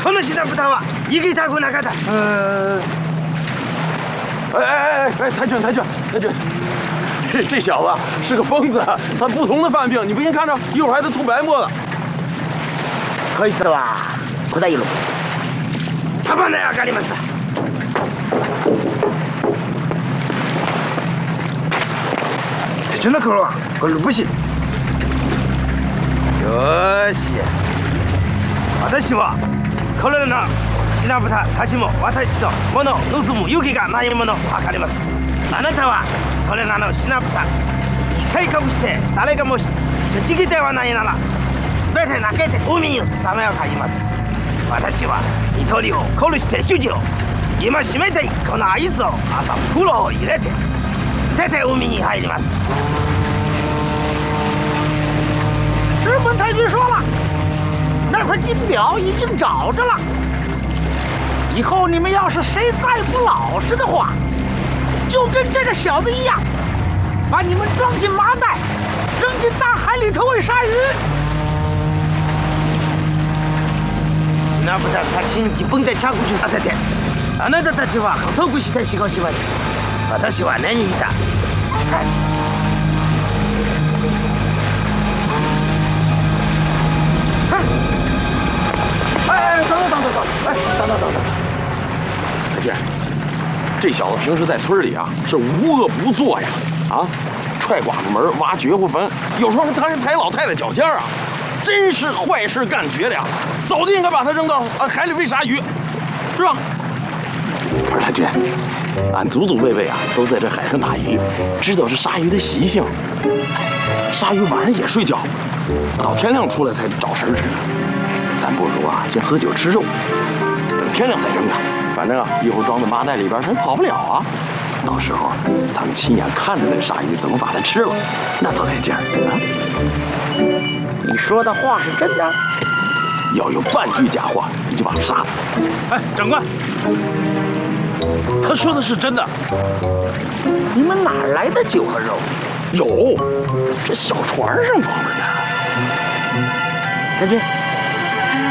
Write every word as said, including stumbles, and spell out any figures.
可能现在不谈了，你给他回来看看。 呃，哎哎哎哎，太君太君太君，这这小子是个疯子，他不同的犯病，你不信看着，一会儿还得吐白沫子。 可以的吧？不带一路。他把那样干你们事。太君的口了，可是不行。よし。私はこれの品豚たちも私と物を盗む勇気がないものを測ります。あなたはこれらの品豚に計画して誰がもしちぎってはないなら全て投げて海にサメを飼います。私は一人を殺して主人を今閉めているこのあいつを朝風呂を入れて捨てて海に入ります。 日本太君说了，那块金表已经找着了。以后你们要是谁再不老实的话，就跟这个小子一样，把你们装进麻袋，扔进大海里头喂鲨鱼。 品豚たちに自分で着手させて、あなたたちは得して過ごします。私は何にいた。 哎哎，等等等等等，哎，等等等等，太君，这小子平时在村里啊是无恶不作呀，啊，踹寡妇门，挖绝户坟，有时候他还踩老太太脚尖啊，真是坏事干绝的呀！早就应该把他扔到啊海里喂鲨鱼，是吧？可是太君，俺祖祖辈辈啊都在这海上打鱼，知道是鲨鱼的习性。哎，鲨鱼晚上也睡觉，到天亮出来才找食吃呢。咱不如啊，先喝酒吃肉，等天亮再扔它。反正啊，一会儿装在麻袋里边，它也跑不了啊。到时候咱们亲眼看着那个鲨鱼怎么把它吃了，那多来劲儿啊！ 你说的话是真的？ 要有半句假话，你就把他杀了。 哎，长官，他说的是真的。 你们哪来的酒和肉？ 有，这小船上装着呢。 太君。